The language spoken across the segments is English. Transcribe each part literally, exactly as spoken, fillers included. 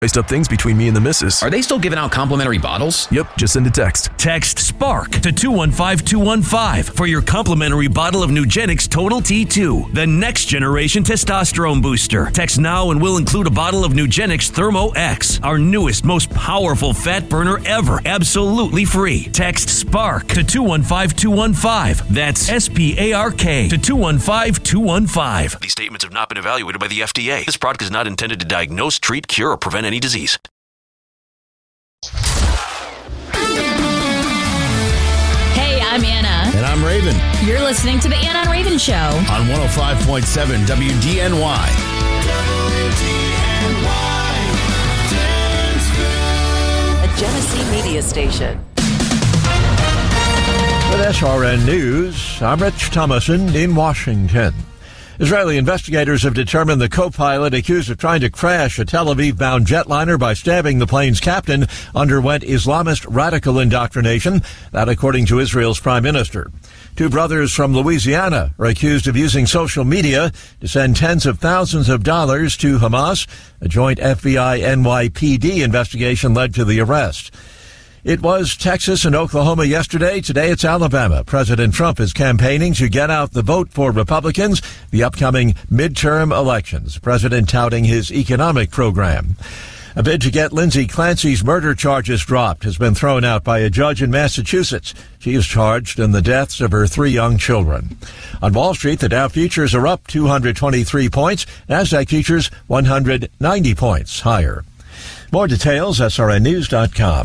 Iced up things between me and the missus. Are they still giving out complimentary bottles? Yep, just send a text. Text SPARK to two one five two one five for your complimentary bottle of Nugenix Total T two, the next generation testosterone booster. Text now and we'll include a bottle of Nugenix Thermo X, our newest, most powerful fat burner ever, absolutely free. Text SPARK to two one five two one five. That's S P A R K to two one five two one five. These statements have not been evaluated by the F D A. This product is not intended to diagnose, treat, cure, or prevent any disease. Hey, I'm Anna. And I'm Raven. You're listening to the Anna and Raven Show on one oh five point seven W D N Y. W D N Y, Dansville. A Genesee media station. With S R N News, I'm Rich Thomason in Washington. Israeli investigators have determined the co-pilot accused of trying to crash a Tel Aviv-bound jetliner by stabbing the plane's captain underwent Islamist radical indoctrination. That according to Israel's prime minister. Two brothers from Louisiana are accused of using social media to send tens of thousands of dollars to Hamas. A joint F B I N Y P D investigation led to the arrest. It was Texas and Oklahoma yesterday. Today it's Alabama. President Trump is campaigning to get out the vote for Republicans, the upcoming midterm elections. President touting his economic program. A bid to get Lindsay Clancy's murder charges dropped has been thrown out by a judge in Massachusetts. She is charged in the deaths of her three young children. On Wall Street, the Dow futures are up two hundred twenty-three points. Nasdaq futures one hundred ninety points higher. More details, S R N news dot com.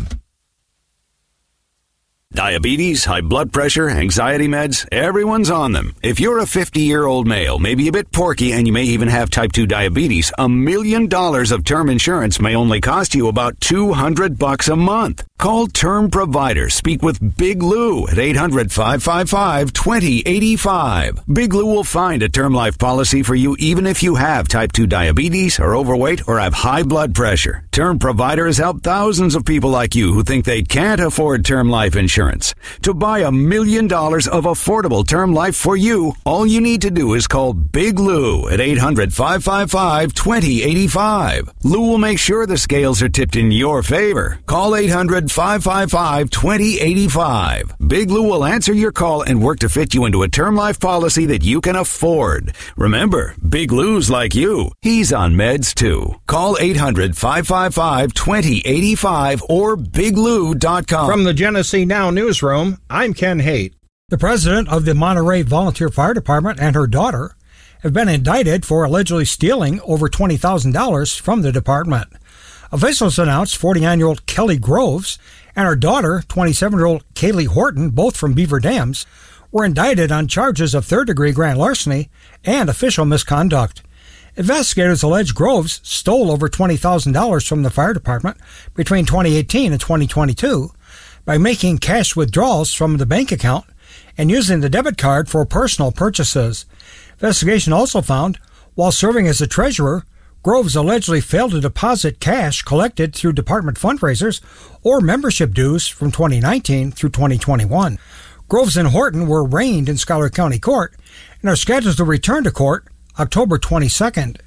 Diabetes, high blood pressure, anxiety meds, everyone's on them. If you're a fifty-year-old male, maybe a bit porky, and you may even have type two diabetes, a million dollars of term insurance may only cost you about two hundred bucks a month. Call Term Provider. Speak with Big Lou at eight hundred, five five five, two zero eight five. Big Lou will find a term life policy for you even if you have type two diabetes, are overweight, or have high blood pressure. Term Provider has helped thousands of people like you who think they can't afford term life insurance. To buy a million dollars of affordable term life for you, all you need to do is call Big Lou at eight hundred, five five five, two zero eight five. Lou will make sure the scales are tipped in your favor. Call eight hundred, five five five, two zero eight five. Big Lou will answer your call and work to fit you into a term life policy that you can afford. Remember, Big Lou's like you. He's on meds too. Call eight hundred, five five five, two zero eight five or big lou dot com. From the Genesee Now Newsroom, I'm Ken Haight. The president of the Monterey Volunteer Fire Department and her daughter have been indicted for allegedly stealing over twenty thousand dollars from the department. Officials announced forty-nine-year-old Kelly Groves and her daughter, twenty-seven-year-old Kaylee Horton, both from Beaver Dams, were indicted on charges of third-degree grand larceny and official misconduct. Investigators allege Groves stole over twenty thousand dollars from the fire department between twenty eighteen and twenty twenty-two by making cash withdrawals from the bank account and using the debit card for personal purchases. Investigation also found, while serving as a treasurer, Groves allegedly failed to deposit cash collected through department fundraisers or membership dues from twenty nineteen through twenty twenty-one. Groves and Horton were arraigned in Schuyler County Court and are scheduled to return to court October twenty-second.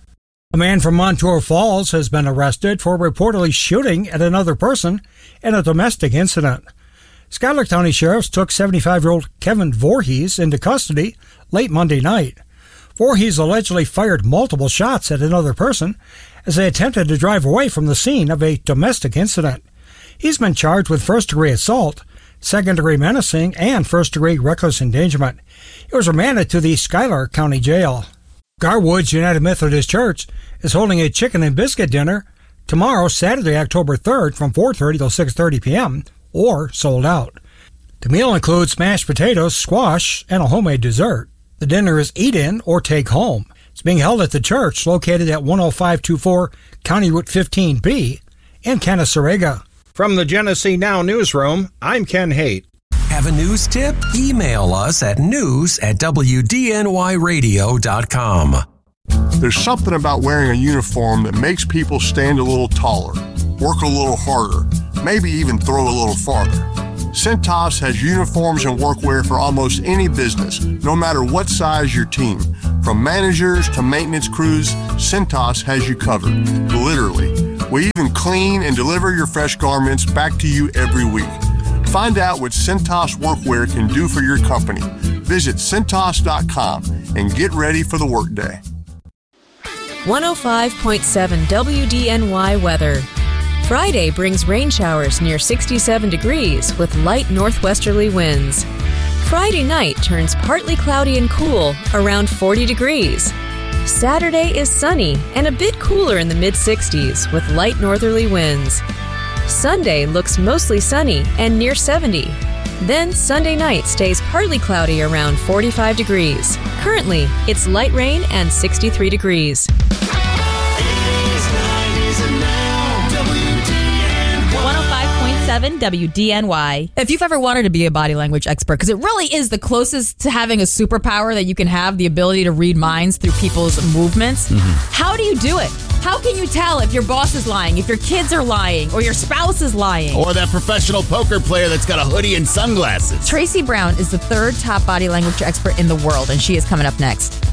A man from Montour Falls has been arrested for reportedly shooting at another person in a domestic incident. Schuyler County Sheriffs took seventy-five-year-old Kevin Voorhees into custody late Monday night. Voorhees allegedly fired multiple shots at another person as they attempted to drive away from the scene of a domestic incident. He's been charged with first-degree assault, second-degree menacing, and first-degree reckless endangerment. He was remanded to the Schuyler County Jail. Garwood's United Methodist Church is holding a chicken and biscuit dinner tomorrow, Saturday, October third, from four thirty till six thirty p.m., or sold out. The meal includes mashed potatoes, squash, and a homemade dessert. The dinner is eat-in or take home. It's being held at the church located at one oh five twenty-four County Route fifteen B in Canasarega. From the Genesee Now Newsroom, I'm Ken Haight. Have a news tip? Email us at news at W D N Y radio dot com. There's something about wearing a uniform that makes people stand a little taller, work a little harder, maybe even throw a little farther. Cintas has uniforms and workwear for almost any business, no matter what size your team. From managers to maintenance crews, Cintas has you covered, literally. We clean, and deliver your fresh garments back to you every week. Find out what Cintas Workwear can do for your company. Visit Cintas dot com and get ready for the workday. one oh five point seven W D N Y weather. Friday brings rain showers near sixty-seven degrees with light northwesterly winds. Friday night turns partly cloudy and cool, around forty degrees. Saturday is sunny and a bit cooler in the mid-sixties with light northerly winds. Sunday looks mostly sunny and near seventy. Then Sunday night stays partly cloudy around forty-five degrees. Currently, it's light rain and sixty-three degrees. one oh five point seven W D N Y. If you've ever wanted to be a body language expert, because it really is the closest to having a superpower that you can have, the ability to read minds through people's movements, mm-hmm. How do you do it? How can you tell if your boss is lying, if your kids are lying, or your spouse is lying? Or that professional poker player that's got a hoodie and sunglasses. Tracy Brown is the third top body language expert in the world, and she is coming up next.